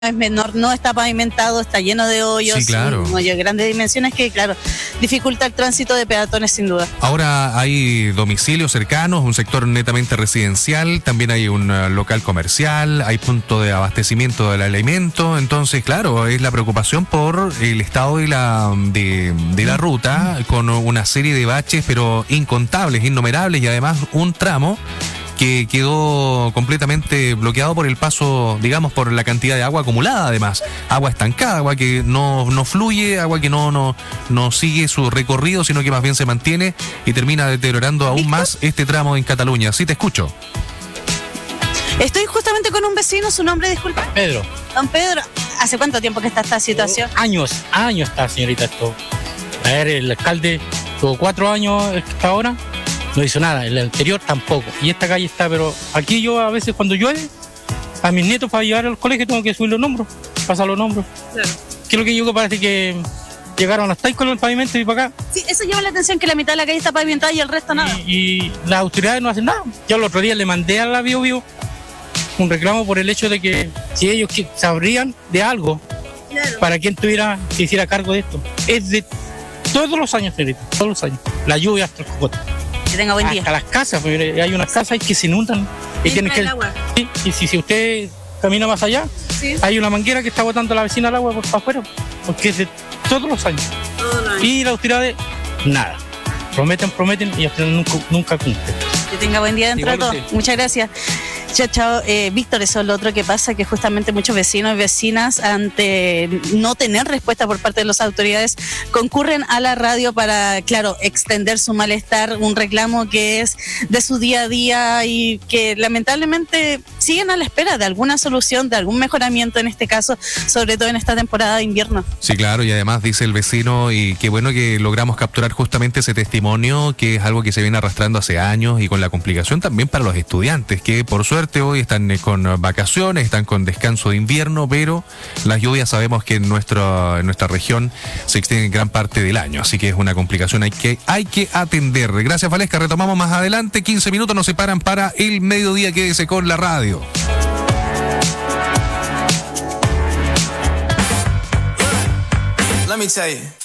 es menor, no está pavimentado, está lleno de hoyos, sí, claro. un hoyo de grandes dimensiones que, claro, dificulta el tránsito de peatones sin duda. Ahora hay domicilios cercanos, un sector netamente residencial, también hay un local comercial, hay punto de abastecimiento del alimento, entonces, claro, es la preocupación por el estado de la ruta, con una serie de baches, pero incontables, innumerables, y además un tramo que quedó completamente bloqueado por el paso, digamos, por la cantidad de agua acumulada, además. Agua estancada, agua que no fluye, agua que no sigue su recorrido, sino que más bien se mantiene y termina deteriorando aún más este tramo en Cataluña. Sí, te escucho. Estoy justamente con un vecino, su nombre, disculpa. Pedro. Don Pedro, ¿hace cuánto tiempo que está esta situación? Años está, señorita, esto. A ver, el alcalde tuvo 4 años hasta ahora. No hizo nada, el anterior tampoco. Y esta calle está, pero aquí yo a veces cuando llueve, a mis nietos para llevar al colegio tengo que subir los hombros, pasar los hombros. Claro. Que es lo que yo parece que llegaron hasta ahí con el pavimento y para acá. Sí, eso llama la atención, que la mitad de la calle está pavimentada y el resto nada. Y las autoridades no hacen nada. Yo el otro día le mandé a la Bio un reclamo por el hecho de que si ellos sabrían de algo, Claro. para quien se hiciera cargo de esto. Es de todos los años, señorita, todos los años. La lluvia hasta el cocote. Que tenga buen día. Hasta las casas, hay unas casas que se inundan. Y Entra tienen que, el agua. sí, y si usted camina más allá, Sí. hay una manguera que está botando a la vecina al agua para afuera, porque es de todos los años. Todos los años. Y las autoridades, nada. Prometen y al final nunca cumplen. Que tenga buen día dentro de Igual todo. usted. Muchas gracias. Chao. Víctor, eso es lo otro que pasa, que justamente muchos vecinos y vecinas, ante no tener respuesta por parte de las autoridades, concurren a la radio para, claro, extender su malestar, un reclamo que es de su día a día y que lamentablemente siguen a la espera de alguna solución, de algún mejoramiento en este caso, sobre todo en esta temporada de invierno. Sí, claro, y además dice el vecino, y qué bueno que logramos capturar justamente ese testimonio, que es algo que se viene arrastrando hace años y con la complicación también para los estudiantes, que por suerte hoy están con vacaciones, están con descanso de invierno, pero las lluvias sabemos que en nuestra región se extienden gran parte del año, así que es una complicación hay que atender. Gracias, Valesca, retomamos más adelante, 15 minutos nos separan para el mediodía, quédese con la radio. Let me tell you.